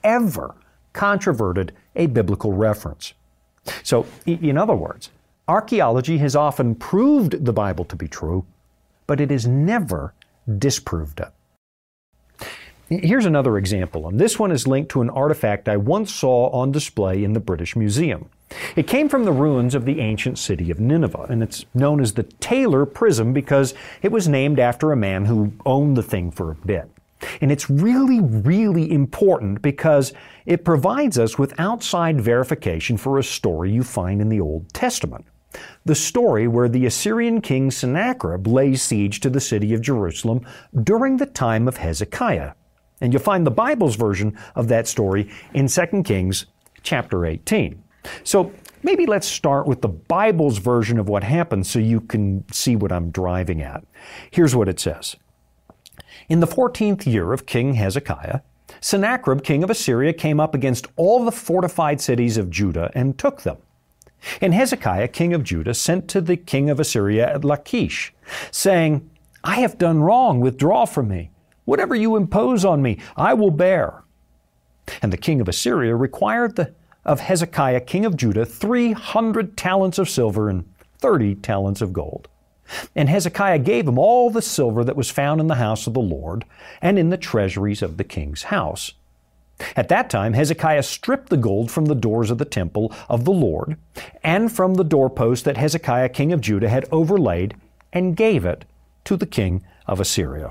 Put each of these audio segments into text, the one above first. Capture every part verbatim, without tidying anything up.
ever controverted a biblical reference. So, in other words, archaeology has often proved the Bible to be true, but it has never disproved it. Here's another example, and this one is linked to an artifact I once saw on display in the British Museum. It came from the ruins of the ancient city of Nineveh, and it's known as the Taylor Prism because it was named after a man who owned the thing for a bit. And it's really, really important because it provides us with outside verification for a story you find in the Old Testament. The story where the Assyrian king Sennacherib lays siege to the city of Jerusalem during the time of Hezekiah. And you'll find the Bible's version of that story in Second Kings chapter eighteen. So maybe let's start with the Bible's version of what happened so you can see what I'm driving at. Here's what it says. In the fourteenth year of King Hezekiah, Sennacherib, king of Assyria, came up against all the fortified cities of Judah and took them. And Hezekiah, king of Judah, sent to the king of Assyria at Lachish, saying, I have done wrong, withdraw from me. Whatever you impose on me, I will bear. And the king of Assyria required the, of Hezekiah, king of Judah, three hundred talents of silver and thirty talents of gold. And Hezekiah gave him all the silver that was found in the house of the Lord and in the treasuries of the king's house. At that time, Hezekiah stripped the gold from the doors of the temple of the Lord and from the doorpost that Hezekiah, king of Judah, had overlaid and gave it to the king of Assyria.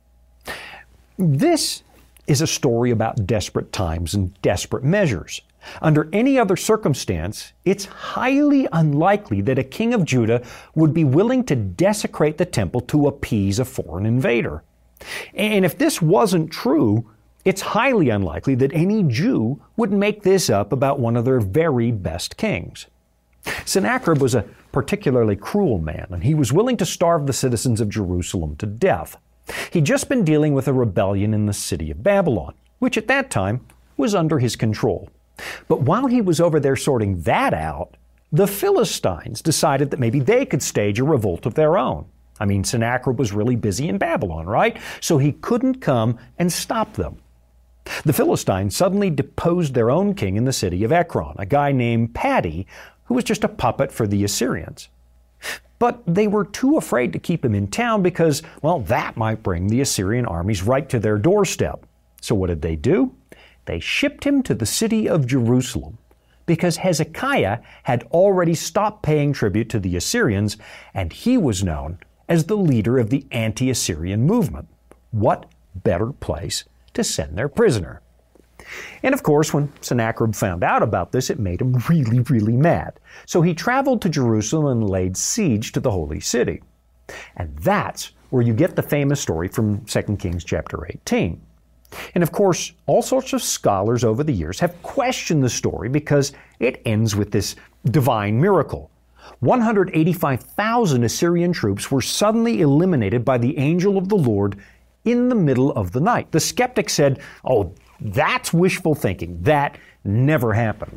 This is a story about desperate times and desperate measures. Under any other circumstance, it's highly unlikely that a king of Judah would be willing to desecrate the temple to appease a foreign invader. And if this wasn't true, it's highly unlikely that any Jew would make this up about one of their very best kings. Sennacherib was a particularly cruel man, and he was willing to starve the citizens of Jerusalem to death. He'd just been dealing with a rebellion in the city of Babylon, which at that time was under his control. But while he was over there sorting that out, the Philistines decided that maybe they could stage a revolt of their own. I mean, Sennacherib was really busy in Babylon, right? So he couldn't come and stop them. The Philistines suddenly deposed their own king in the city of Ekron, a guy named Paddy, who was just a puppet for the Assyrians. But they were too afraid to keep him in town because, well, that might bring the Assyrian armies right to their doorstep. So what did they do? They shipped him to the city of Jerusalem because Hezekiah had already stopped paying tribute to the Assyrians, and he was known as the leader of the anti-Assyrian movement. What better place to send their prisoner? And of course, when Sennacherib found out about this, it made him really, really mad. So he traveled to Jerusalem and laid siege to the holy city. And that's where you get the famous story from Second Kings chapter eighteen. And of course, all sorts of scholars over the years have questioned the story because it ends with this divine miracle. one hundred eighty-five thousand Assyrian troops were suddenly eliminated by the angel of the Lord in the middle of the night. The skeptics said, oh, that's wishful thinking. That never happened.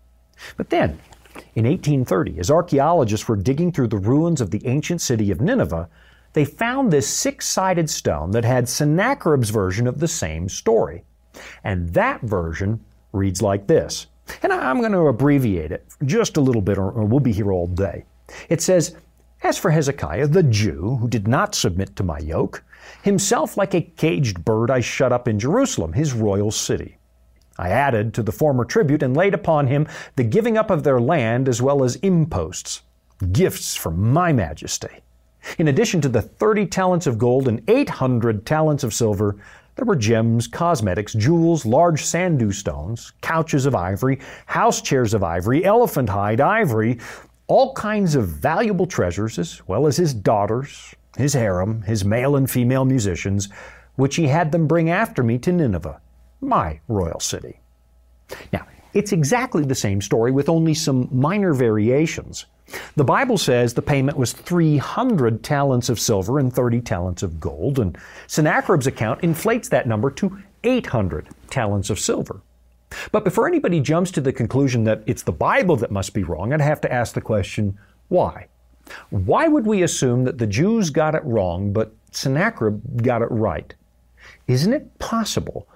But then, in eighteen thirty, as archaeologists were digging through the ruins of the ancient city of Nineveh, they found this six-sided stone that had Sennacherib's version of the same story. And that version reads like this. And I'm going to abbreviate it just a little bit, or we'll be here all day. It says, as for Hezekiah, the Jew, who did not submit to my yoke, himself like a caged bird I shut up in Jerusalem, his royal city. I added to the former tribute and laid upon him the giving up of their land as well as imposts, gifts from my majesty. In addition to the thirty talents of gold and eight hundred talents of silver, there were gems, cosmetics, jewels, large sandue stones, couches of ivory, house chairs of ivory, elephant hide, ivory, all kinds of valuable treasures, as well as his daughters, his harem, his male and female musicians, which he had them bring after me to Nineveh, my royal city. Now, it's exactly the same story with only some minor variations. The Bible says the payment was three hundred talents of silver and thirty talents of gold, and Sennacherib's account inflates that number to eight hundred talents of silver. But before anybody jumps to the conclusion that it's the Bible that must be wrong, I'd have to ask the question, why? Why would we assume that the Jews got it wrong, but Sennacherib got it right? Isn't it possible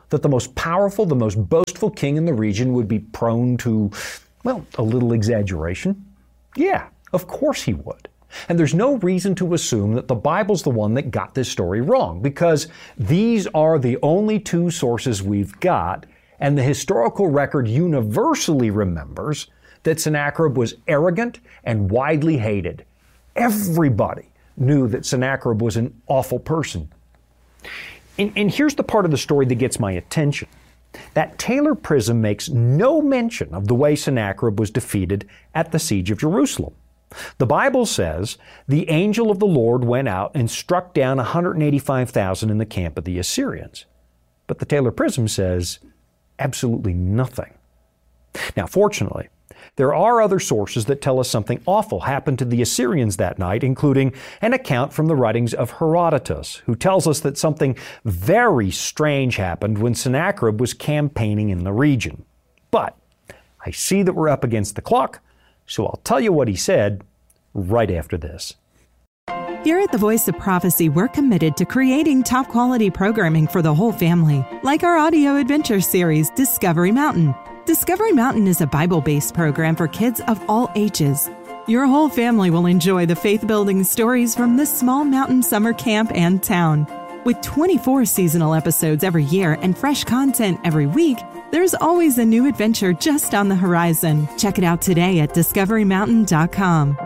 that the most powerful, the most boastful king in the region would be prone to, well, a little exaggeration? Yeah, of course he would. And there's no reason to assume that the Bible's the one that got this story wrong, because these are the only two sources we've got, and the historical record universally remembers that Sennacherib was arrogant and widely hated. Everybody knew that Sennacherib was an awful person. And, and here's the part of the story that gets my attention. That Taylor Prism makes no mention of the way Sennacherib was defeated at the siege of Jerusalem. The Bible says the angel of the Lord went out and struck down one hundred eighty-five thousand in the camp of the Assyrians. But the Taylor Prism says absolutely nothing. Now, fortunately, there are other sources that tell us something awful happened to the Assyrians that night, including an account from the writings of Herodotus, who tells us that something very strange happened when Sennacherib was campaigning in the region. But I see that we're up against the clock, so I'll tell you what he said right after this. Here at the Voice of Prophecy, we're committed to creating top-quality programming for the whole family, like our audio adventure series, Discovery Mountain. Discovery Mountain is a Bible-based program for kids of all ages. Your whole family will enjoy the faith-building stories from this small mountain summer camp and town. With twenty-four seasonal episodes every year and fresh content every week, there's always a new adventure just on the horizon. Check it out today at discovery mountain dot com.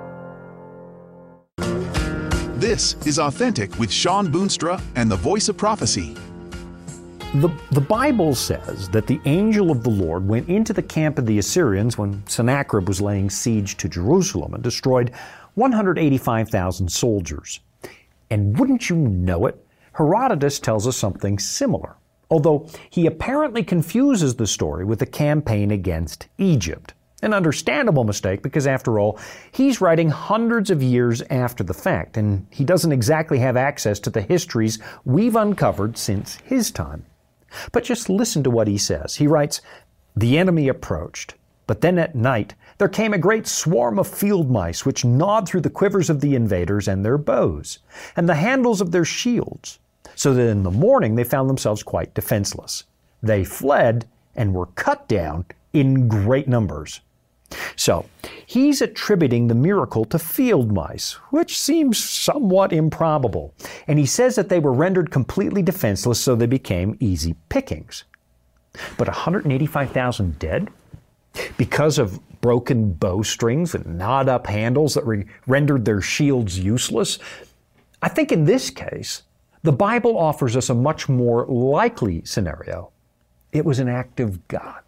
This is Authentic with Shawn Boonstra and the Voice of Prophecy. The, the Bible says that the angel of the Lord went into the camp of the Assyrians when Sennacherib was laying siege to Jerusalem and destroyed one hundred eighty-five thousand soldiers. And wouldn't you know it, Herodotus tells us something similar, although he apparently confuses the story with a campaign against Egypt. An understandable mistake because, after all, he's writing hundreds of years after the fact, and he doesn't exactly have access to the histories we've uncovered since his time. But just listen to what he says. He writes, "The enemy approached, but then at night there came a great swarm of field mice which gnawed through the quivers of the invaders and their bows, and the handles of their shields, so that in the morning they found themselves quite defenseless. They fled and were cut down in great numbers." So, he's attributing the miracle to field mice, which seems somewhat improbable. And he says that they were rendered completely defenseless, so they became easy pickings. But one hundred eighty-five thousand dead? Because of broken bowstrings and gnawed-up handles that re- rendered their shields useless? I think in this case, the Bible offers us a much more likely scenario. It was an act of God.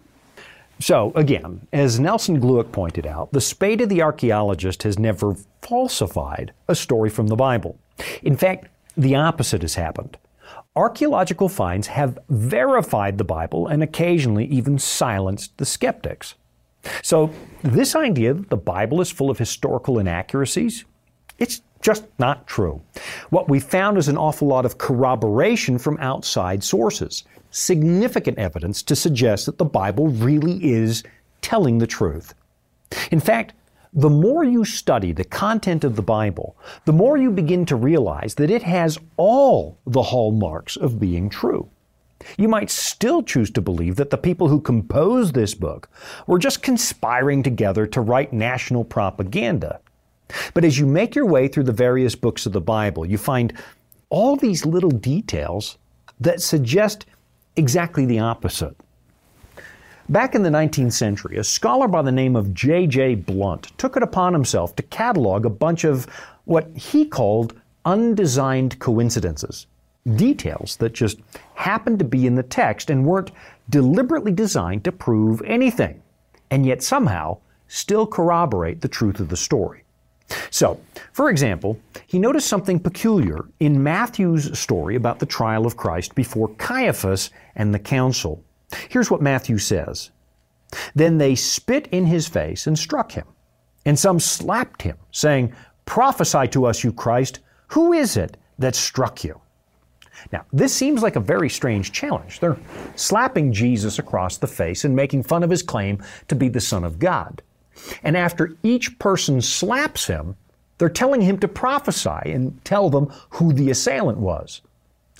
So, again, as Nelson Glueck pointed out, the spade of the archaeologist has never falsified a story from the Bible. In fact, the opposite has happened. Archaeological finds have verified the Bible and occasionally even silenced the skeptics. So, this idea that the Bible is full of historical inaccuracies, it's just not true. What we found is an awful lot of corroboration from outside sources. Significant evidence to suggest that the Bible really is telling the truth. In fact, the more you study the content of the Bible, the more you begin to realize that it has all the hallmarks of being true. You might still choose to believe that the people who composed this book were just conspiring together to write national propaganda. But as you make your way through the various books of the Bible, you find all these little details that suggest exactly the opposite. Back in the nineteenth century, a scholar by the name of J J Blunt took it upon himself to catalog a bunch of what he called undesigned coincidences, details that just happened to be in the text and weren't deliberately designed to prove anything, and yet somehow still corroborate the truth of the story. So, for example, he noticed something peculiar in Matthew's story about the trial of Christ before Caiaphas and the council. Here's what Matthew says. "Then they spit in his face and struck him, and some slapped him, saying, 'Prophesy to us, you Christ, who is it that struck you?'" Now, this seems like a very strange challenge. They're slapping Jesus across the face and making fun of his claim to be the Son of God. And after each person slaps him, they're telling him to prophesy and tell them who the assailant was.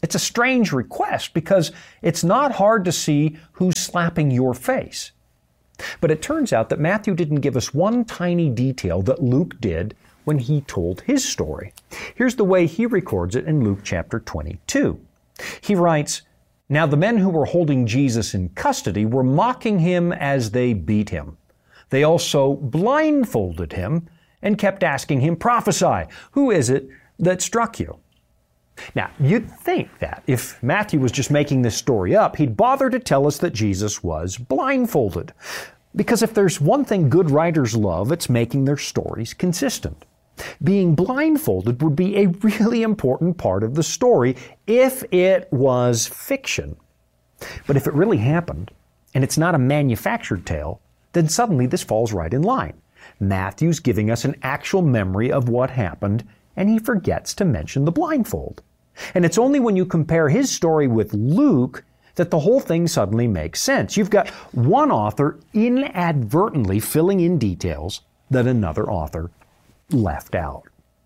It's a strange request because it's not hard to see who's slapping your face. But it turns out that Matthew didn't give us one tiny detail that Luke did when he told his story. Here's the way he records it in Luke chapter twenty-two. He writes, "Now the men who were holding Jesus in custody were mocking him as they beat him. They also blindfolded him and kept asking him, 'Prophesy, who is it that struck you?'" Now, you'd think that if Matthew was just making this story up, he'd bother to tell us that Jesus was blindfolded. Because if there's one thing good writers love, it's making their stories consistent. Being blindfolded would be a really important part of the story if it was fiction. But if it really happened, and it's not a manufactured tale, then suddenly this falls right in line. Matthew's giving us an actual memory of what happened, and he forgets to mention the blindfold. And it's only when you compare his story with Luke that the whole thing suddenly makes sense. You've got one author inadvertently filling in details that another author left out.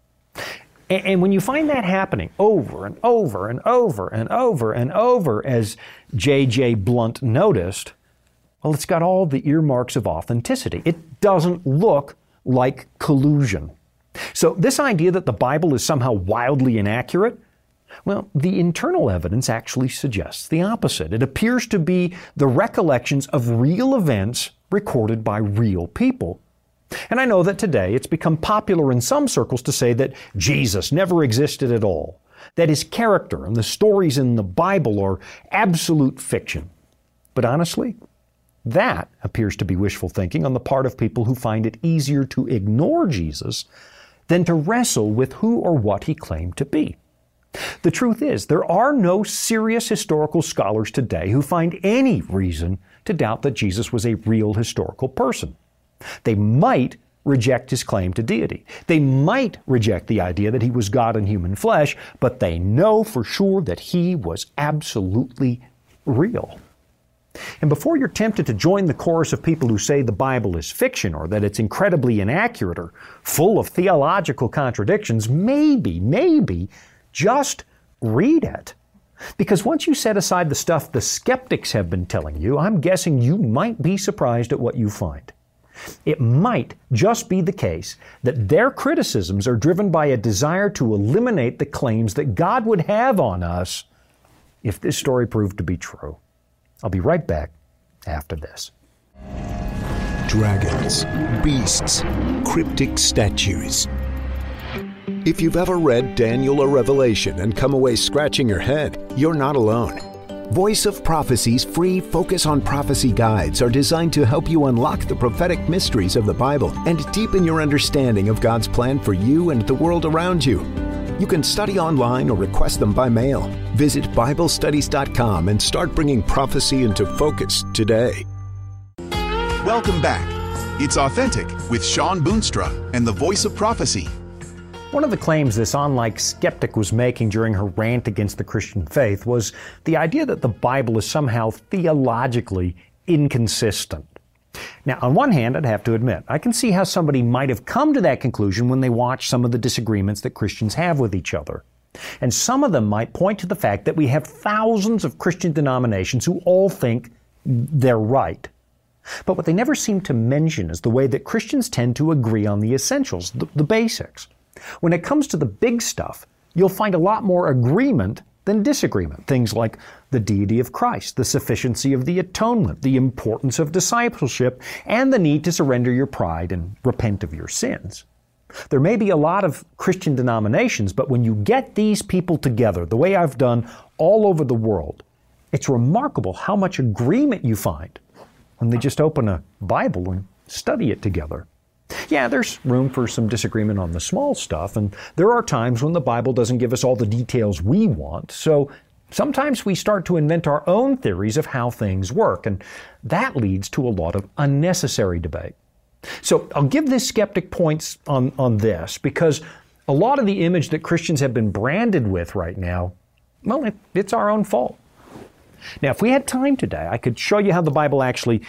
And, and when you find that happening over and over and over and over and over, as J J Blunt noticed, well, it's got all the earmarks of authenticity. It doesn't look like collusion. So this idea that the Bible is somehow wildly inaccurate, well, the internal evidence actually suggests the opposite. It appears to be the recollections of real events recorded by real people. And I know that today it's become popular in some circles to say that Jesus never existed at all, that his character and the stories in the Bible are absolute fiction. But honestly, that appears to be wishful thinking on the part of people who find it easier to ignore Jesus than to wrestle with who or what he claimed to be. The truth is, there are no serious historical scholars today who find any reason to doubt that Jesus was a real historical person. They might reject his claim to deity. They might reject the idea that he was God in human flesh, but they know for sure that he was absolutely real. And before you're tempted to join the chorus of people who say the Bible is fiction or that it's incredibly inaccurate or full of theological contradictions, maybe, maybe just read it. Because once you set aside the stuff the skeptics have been telling you, I'm guessing you might be surprised at what you find. It might just be the case that their criticisms are driven by a desire to eliminate the claims that God would have on us if this story proved to be true. I'll be right back after this. Dragons, beasts, cryptic statues. If you've ever read Daniel or Revelation and come away scratching your head, you're not alone. Voice of Prophecy's free Focus on Prophecy guides are designed to help you unlock the prophetic mysteries of the Bible and deepen your understanding of God's plan for you and the world around you. You can study online or request them by mail. Visit Bible Studies dot com and start bringing prophecy into focus today. Welcome back. It's Authentic with Shawn Boonstra and the Voice of Prophecy. One of the claims this online skeptic was making during her rant against the Christian faith was the idea that the Bible is somehow theologically inconsistent. Now, on one hand, I'd have to admit, I can see how somebody might have come to that conclusion when they watch some of the disagreements that Christians have with each other. And some of them might point to the fact that we have thousands of Christian denominations who all think they're right. But what they never seem to mention is the way that Christians tend to agree on the essentials, the, the basics. When it comes to the big stuff, you'll find a lot more agreement than disagreement. Things like the deity of Christ, the sufficiency of the atonement, the importance of discipleship, and the need to surrender your pride and repent of your sins. There may be a lot of Christian denominations, but when you get these people together, the way I've done all over the world, it's remarkable how much agreement you find when they just open a Bible and study it together. Yeah, there's room for some disagreement on the small stuff, and there are times when the Bible doesn't give us all the details we want, so sometimes we start to invent our own theories of how things work, and that leads to a lot of unnecessary debate. So I'll give this skeptic points on, on this, because a lot of the image that Christians have been branded with right now, well, it, it's our own fault. Now, if we had time today, I could show you how the Bible actually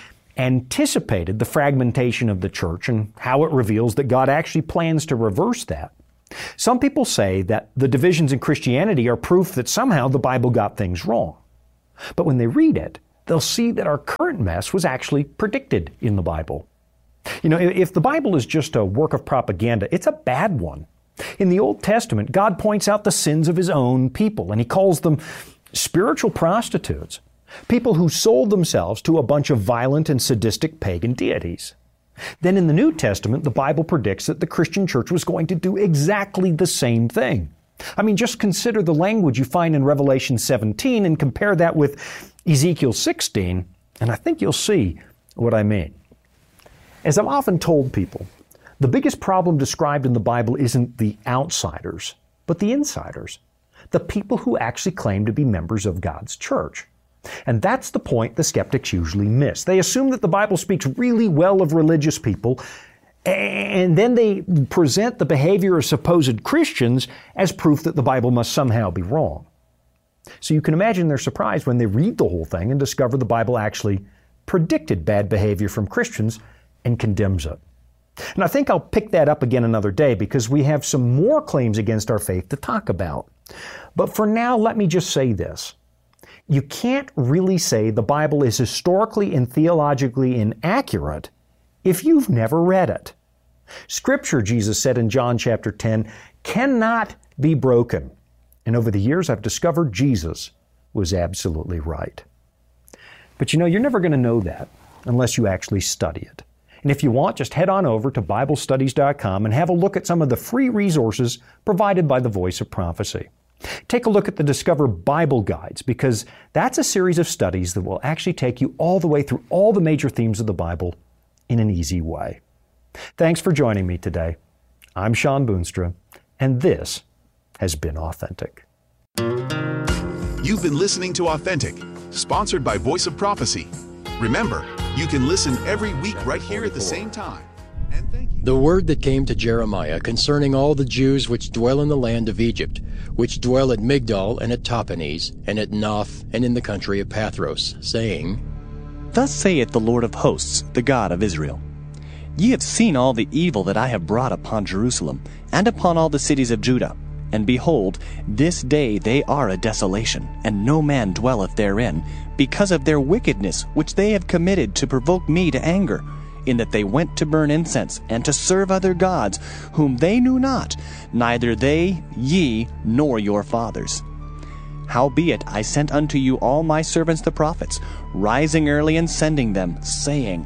anticipated the fragmentation of the church and how it reveals that God actually plans to reverse that. Some people say that the divisions in Christianity are proof that somehow the Bible got things wrong. But when they read it, they'll see that our current mess was actually predicted in the Bible. You know, if the Bible is just a work of propaganda, it's a bad one. In the Old Testament, God points out the sins of His own people, and He calls them spiritual prostitutes, people who sold themselves to a bunch of violent and sadistic pagan deities. Then in the New Testament, the Bible predicts that the Christian church was going to do exactly the same thing. I mean, just consider the language you find in Revelation seventeen and compare that with Ezekiel sixteen, and I think you'll see what I mean. As I've often told people, the biggest problem described in the Bible isn't the outsiders, but the insiders, the people who actually claim to be members of God's church. And that's the point the skeptics usually miss. They assume that the Bible speaks really well of religious people, and then they present the behavior of supposed Christians as proof that the Bible must somehow be wrong. So you can imagine their surprise when they read the whole thing and discover the Bible actually predicted bad behavior from Christians and condemns it. And I think I'll pick that up again another day because we have some more claims against our faith to talk about. But for now, let me just say this. You can't really say the Bible is historically and theologically inaccurate if you've never read it. Scripture, Jesus said in John chapter ten, cannot be broken. And over the years, I've discovered Jesus was absolutely right. But you know, you're never going to know that unless you actually study it. And if you want, just head on over to Bible Studies dot com and have a look at some of the free resources provided by the Voice of Prophecy. Take a look at the Discover Bible Guides, because that's a series of studies that will actually take you all the way through all the major themes of the Bible in an easy way. Thanks for joining me today. I'm Shawn Boonstra, and this has been Authentic. You've been listening to Authentic, sponsored by Voice of Prophecy. Remember, you can listen every week right here at the same time. And thank you. The word that came to Jeremiah concerning all the Jews which dwell in the land of Egypt, which dwell at Migdol and at Tahpanhes, and at Noph, and in the country of Pathros, saying, Thus saith the Lord of hosts, the God of Israel, Ye have seen all the evil that I have brought upon Jerusalem, and upon all the cities of Judah. And behold, this day they are a desolation, and no man dwelleth therein, because of their wickedness which they have committed to provoke me to anger, in that they went to burn incense, and to serve other gods, whom they knew not, neither they, ye, nor your fathers. Howbeit I sent unto you all my servants the prophets, rising early and sending them, saying,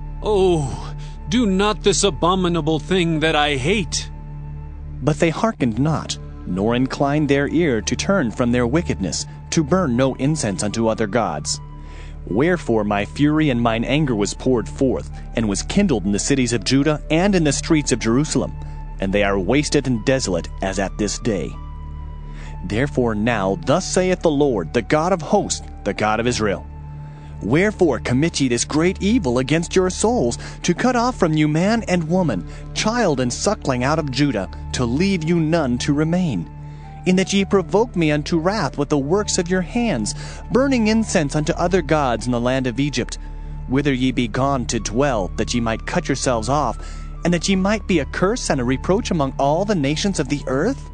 Oh, do not this abominable thing that I hate. But they hearkened not, nor inclined their ear to turn from their wickedness, to burn no incense unto other gods. Wherefore my fury and mine anger was poured forth, and was kindled in the cities of Judah and in the streets of Jerusalem, and they are wasted and desolate as at this day. Therefore now thus saith the Lord, the God of hosts, the God of Israel, Wherefore commit ye this great evil against your souls, to cut off from you man and woman, child and suckling out of Judah, to leave you none to remain? In that ye provoke me unto wrath with the works of your hands, burning incense unto other gods in the land of Egypt, whither ye be gone to dwell, that ye might cut yourselves off, and that ye might be a curse and a reproach among all the nations of the earth?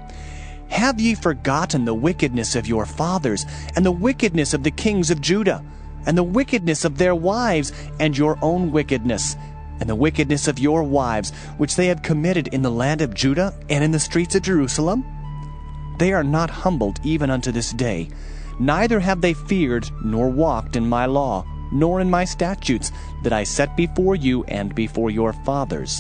Have ye forgotten the wickedness of your fathers, and the wickedness of the kings of Judah, and the wickedness of their wives, and your own wickedness, and the wickedness of your wives, which they have committed in the land of Judah and in the streets of Jerusalem? They are not humbled even unto this day, neither have they feared nor walked in my law, nor in my statutes, that I set before you and before your fathers.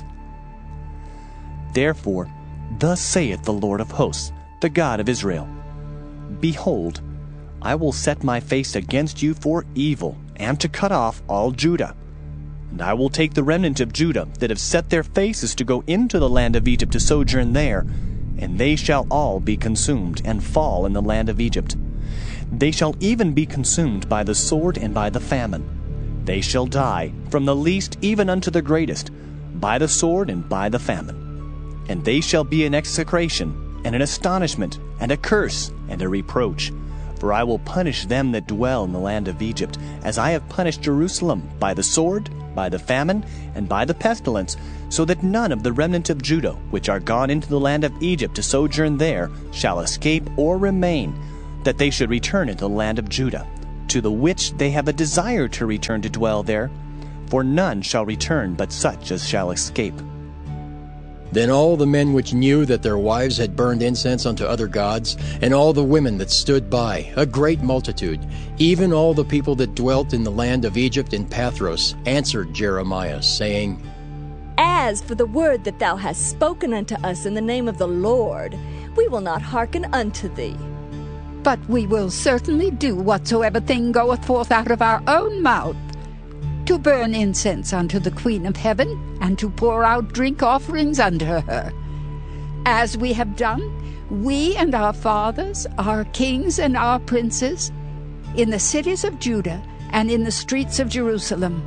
Therefore, thus saith the Lord of hosts, the God of Israel, Behold, I will set my face against you for evil, and to cut off all Judah. And I will take the remnant of Judah that have set their faces to go into the land of Egypt to sojourn there, and they shall all be consumed, and fall in the land of Egypt. They shall even be consumed by the sword and by the famine. They shall die, from the least even unto the greatest, by the sword and by the famine. And they shall be an execration, and an astonishment, and a curse, and a reproach. For I will punish them that dwell in the land of Egypt, as I have punished Jerusalem, by the sword by the famine, and by the pestilence, so that none of the remnant of Judah, which are gone into the land of Egypt to sojourn there, shall escape or remain, that they should return into the land of Judah, to the which they have a desire to return to dwell there, for none shall return but such as shall escape. Then all the men which knew that their wives had burned incense unto other gods, and all the women that stood by, a great multitude, even all the people that dwelt in the land of Egypt and Pathros, answered Jeremiah, saying, As for the word that thou hast spoken unto us in the name of the Lord, we will not hearken unto thee. But we will certainly do whatsoever thing goeth forth out of our own mouth, to burn incense unto the Queen of Heaven, and to pour out drink offerings unto her. As we have done, we and our fathers, our kings and our princes, in the cities of Judah and in the streets of Jerusalem.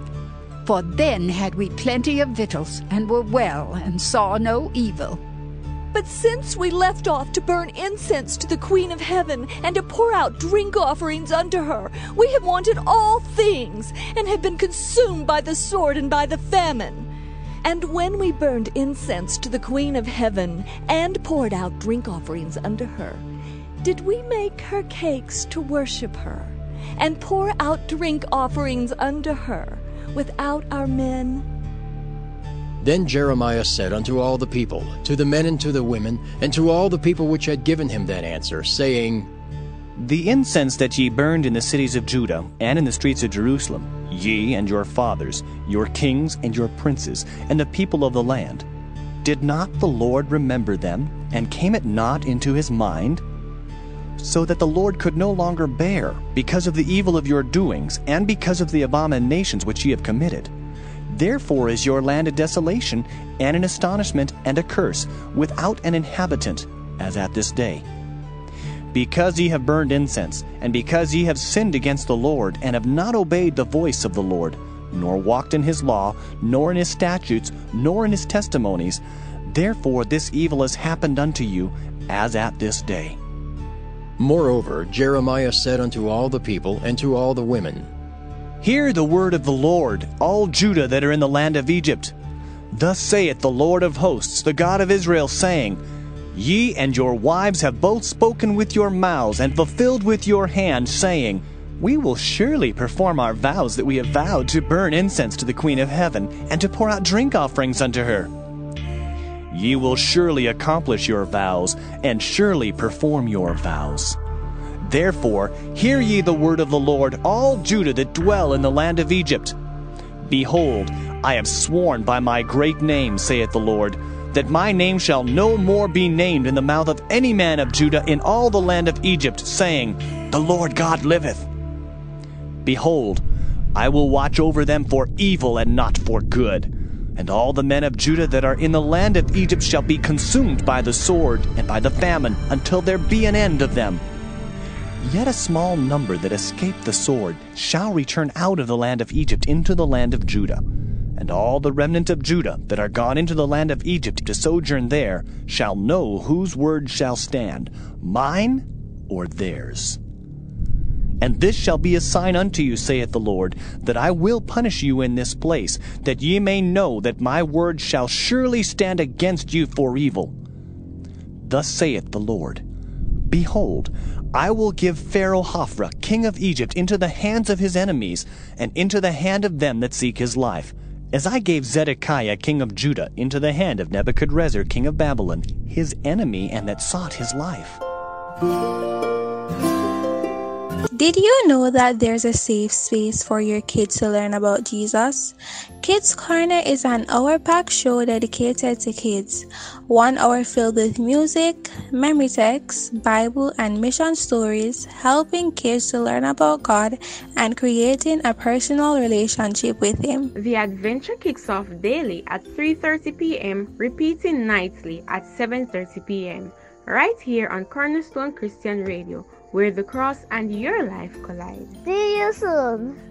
For then had we plenty of victuals, and were well, and saw no evil. But since we left off to burn incense to the Queen of Heaven, and to pour out drink offerings unto her, we have wanted all things, and have been consumed by the sword and by the famine. And when we burned incense to the Queen of Heaven, and poured out drink offerings unto her, did we make her cakes to worship her, and pour out drink offerings unto her, without our men? Then Jeremiah said unto all the people, to the men and to the women, and to all the people which had given him that answer, saying, The incense that ye burned in the cities of Judah, and in the streets of Jerusalem, ye and your fathers, your kings and your princes, and the people of the land, did not the Lord remember them, and came it not into his mind? So that the Lord could no longer bear, because of the evil of your doings, and because of the abominations which ye have committed. Therefore is your land a desolation, and an astonishment, and a curse, without an inhabitant, as at this day. Because ye have burned incense, and because ye have sinned against the Lord, and have not obeyed the voice of the Lord, nor walked in his law, nor in his statutes, nor in his testimonies, therefore this evil has happened unto you, as at this day. Moreover, Jeremiah said unto all the people, and to all the women, Hear the word of the Lord, all Judah that are in the land of Egypt. Thus saith the Lord of hosts, the God of Israel, saying, Ye and your wives have both spoken with your mouths, and fulfilled with your hand, saying, We will surely perform our vows that we have vowed to burn incense to the Queen of Heaven, and to pour out drink offerings unto her. Ye will surely accomplish your vows, and surely perform your vows. Therefore, hear ye the word of the Lord, all Judah that dwell in the land of Egypt. Behold, I have sworn by my great name, saith the Lord, that my name shall no more be named in the mouth of any man of Judah in all the land of Egypt, saying, The Lord God liveth. Behold, I will watch over them for evil and not for good. And all the men of Judah that are in the land of Egypt shall be consumed by the sword and by the famine, until there be an end of them. Yet a small number that escape the sword shall return out of the land of Egypt into the land of Judah. And all the remnant of Judah that are gone into the land of Egypt to sojourn there shall know whose word shall stand, mine or theirs. And this shall be a sign unto you, saith the Lord, that I will punish you in this place, that ye may know that my word shall surely stand against you for evil. Thus saith the Lord, Behold, I will give Pharaoh Hophra, king of Egypt, into the hands of his enemies, and into the hand of them that seek his life, as I gave Zedekiah, king of Judah, into the hand of Nebuchadrezzar, king of Babylon, his enemy, and that sought his life. Did you know that there's a safe space for your kids to learn about Jesus? Kids Corner is an hour-packed show dedicated to kids. One hour filled with music, memory texts, Bible, and mission stories, helping kids to learn about God and creating a personal relationship with Him. The adventure kicks off daily at three thirty p.m., repeating nightly at seven thirty p.m., right here on Cornerstone Christian Radio, where the cross and your life collide. See you soon.